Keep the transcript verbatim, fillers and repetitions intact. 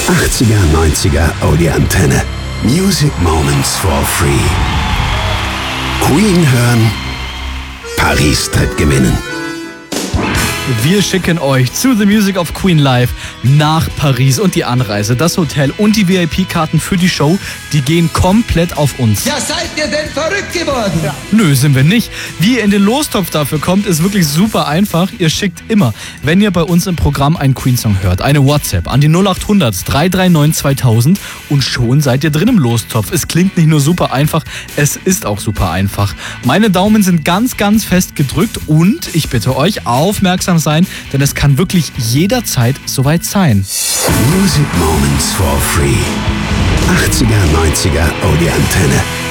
achtziger, neunziger Audioantenne. Music Moments for Free. Queen hören, Paris tritt gewinnen. Wir schicken euch zu The Music of Queen Live nach Paris und die Anreise, das Hotel und die V I P-Karten für die Show, die gehen komplett auf uns. Ja, seid ihr denn verrückt geworden? Ja. Nö, sind wir nicht. Wie ihr in den Lostopf dafür kommt, ist wirklich super einfach. Ihr schickt immer, wenn ihr bei uns im Programm einen Queen-Song hört, eine WhatsApp an die null acht hundert drei drei neun zweitausend und schon seid ihr drin im Lostopf. Es klingt nicht nur super einfach, es ist auch super einfach. Meine Daumen sind ganz, ganz fest gedrückt und ich bitte euch, aufmerksam sein, denn es kann wirklich jederzeit soweit sein. Music Moments for Free. achtziger, neunziger Audioantenne.